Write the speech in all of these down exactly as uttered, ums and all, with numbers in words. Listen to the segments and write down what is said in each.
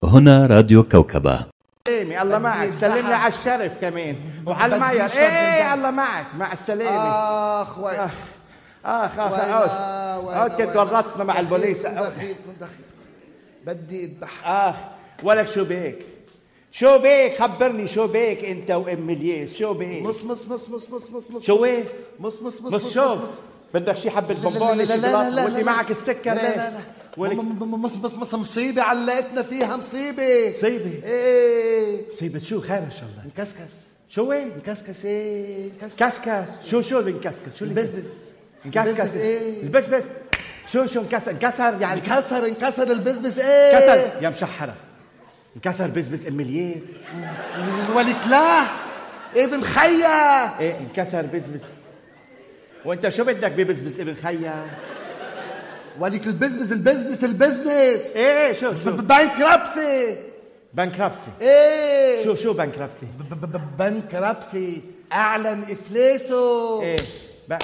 هنا راديو كوكبة. سلامي الله معك. سلم لي على الشرف كمان وعلى الماير. ايه الله معك مع السلامة. اخ وين اخ اخ اخ اخ كنت ورطنا مع البوليس. دخيل دخيل بدي اذبح. اخ ولك شو بيك شو بيك خبرني شو بيك انت وام الياس شو بيك؟ مص مص مص مص مص مص مص شو ايه؟ مص مص مص مص شو؟ بدك شي حبة بونبونة شوكولاتة وانت معك السكر؟ لا لا لا ولك مص مص مص مصيبة علقتنا فيها مصيبة. مصيبة؟ ايه مصيبة شو؟ خير ان شاء الله. انكسكس. شو وين؟ انكسكس ايه انكسكس. كسكس شو شو الانكسكس؟ شو البزبز. انكسكس ايه البزبز. شو شو انكسر انكسر يعني انكسر انكسر البزبز ايه كسر يا مشحرة. انكسر بزبز ام الياس. ولك لا ابن خيا. ايه انكسر بزبز. وانت شو بدك ببزبز ابن خيا؟ ولك البزبز البزنس البزنس. ايه شو شو بانكرابسي. بانكرابسي ايه شو شو بانكرابسي؟ بانكرابسي اعلن افلاسه. ايه ب...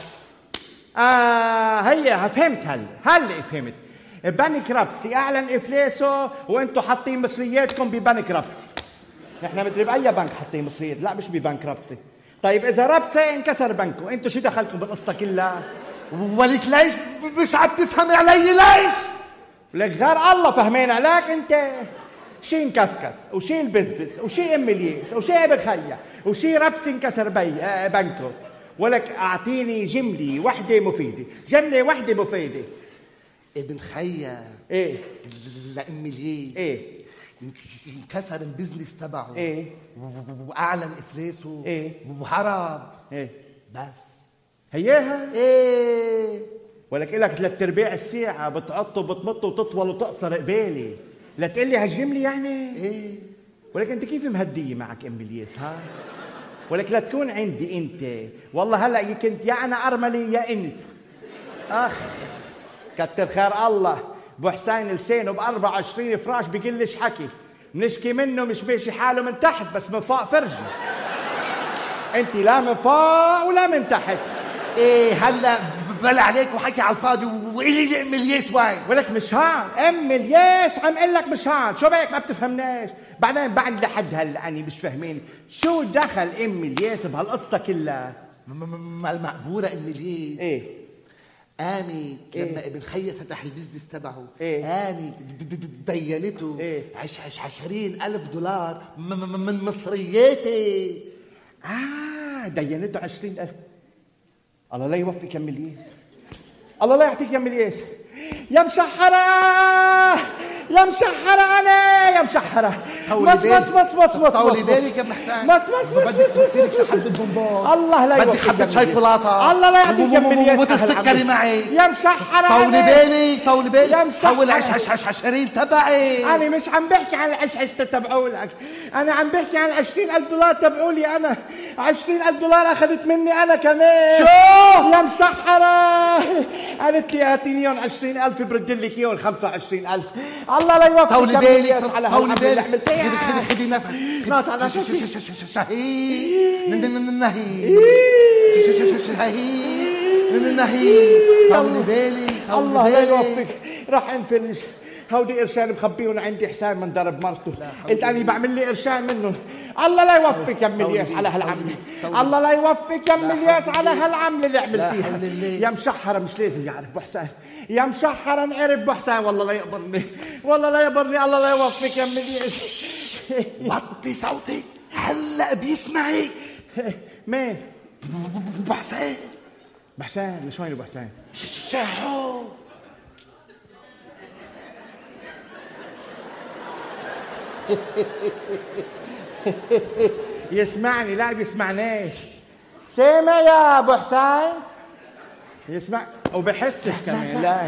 اه هي فهمت. هلا هلا فهمت. بانكرابسي اعلن افلاسه وانتم حاطين مصرياتكم ببانكرابسي. نحن مدري باي بنك حاطين مصريات. لا مش ببانكرابسي. طيب اذا ربسه انكسر بنكه انتم شو دخلكم بالقصه كلها؟ ولك ليش مش عم تفهمي علي ليش؟ لك غير الله فهمين عليك انت. شي انكسكس وشي البزبز وشي ام الياس وشي ابن خيا وشي ربس انكسر بي آه بنكه. ولك اعطيني جمله وحده مفيده. جمله وحده مفيده. ابن خيا ايه لام الياس ايه انكسر البزنس تبعه. ايه واعلن افلاسه. ايه وهرب. ايه بس هياها. ايه ولك إلك ثلاث ارباع الساعة بتعط وبتمط وتطول وتقصر قبالي لا تقول لي هالجملة يعني؟ ايه ولك أنت كيف مهدية معك أم الياس ها؟ ولك لا تكون عندي أنت. والله هلا كنت يا أنا أرملي يا أنت. أخ كتر خير الله. أبو حسين لسانه ب أربعة وعشرين فراش بقلش حكي. بنشكي منه مش ماشي حاله من تحت بس من فوق فرجي. أنت لا من فوق ولا من تحت. ايه هلا بلا عليك وحكي على الفاضي وإلي لي ام الياس وين؟ ولك مش هان ام الياس عم قل لك مش هان. شو بك ما بتفهمناش؟ بعدين بعد لحد هلا اني مش فاهمين شو دخل ام الياس بهالقصه كلها. ما المقبوره ام الياس ايه قامت إيه؟ لما ابن خيا فتح البزنس تبعه. إيه؟ قامت دينته إيه؟ عش عش عشرين ألف دولار من مصرياتي. اه دينته عشرين ألف. الله لا يوفقك يا ام الياس. الله لا يعطيك يا ام الياس. يا مشحرة يا مشحرة أنا يا مشحرة. مص مص مص مص مص طولي بالك يا ابن حسين. مص مص مص مص مص مص حبة بونبون. الله لا بدي حبة شوكولاتة. الله لا يعطيك يا ام الياس. وتسكري معي يا مشحرة. طولي بالك طولي بالك. يا مشحرة حول عش عش عش عشرين تبعي. أنا مش عم بحكي عن العشعش تبعوا لك. أنا عم بحكي عن عشرين ألف دولار تبعوا لي أنا. عشرين ألف دولار أخذت مني أنا كمان. شو؟ يا مشحرة قالت لي اعطينيهم عشرين ألف برد لك اياهم خمسة وعشرين ألف. الله لا يوفقك. طولي بالك على طولي بالك. اللي عملتيها. خدي خدي نفس. لا تعال شوفي. شهي نهي شهي نهي. طولي بالك الله لا يوفقك. راح انفلش. هودي قرشان مخبيهم عندي حسان من ضرب مرته. قلت أنا بعمل لي قرشان منهم. الله لا يوفقك يا ام الياس على هالعمله. الله لا يوفقك يا ام الياس على هالعمله اللي عملتيها. يا مشحرة مش لازم يعرف ابو حسين. يا مشحرة نعرف ابو حسين. والله لا يقبرني والله لا يقبرني. الله لا يوفقك يا ام الياس. وطي صوتك هلا بيسمعك. مين؟ ابو حسين. ابو حسين مش وين ابو حسين؟ شحو يسمعني. لا بيسمعناش. سامع يا ابو حسين؟ يسمع وبحسش كمان. لا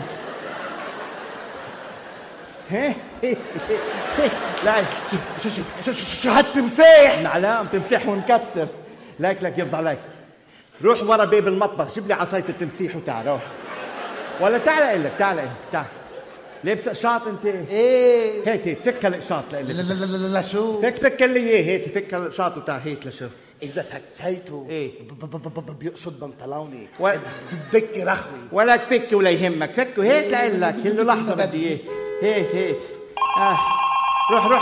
لا شو شو شو شو هالتمساح؟ نعلام تمسيح ونكتر. لك لك يفضل لك. روح ورا باب المطبخ جيب لي عصاية التمسيح وتعال. روح ولا تعال اقول لك. تعال تعال. لابس قشاط انت؟ ايه هيك هيك فك هالقشاط لك. لا لا لا لا شو فك فك لي اياه هيك. فك هالقشاط وتعال هيك لشوف. اذا فكيته ايه بيقصد بنطلوني و... بدك رخوي. ولا فك ولا يهمك. فكه هيك لقول لك. كله لحظه بدي اياه. هيك هيك. آه. روح روح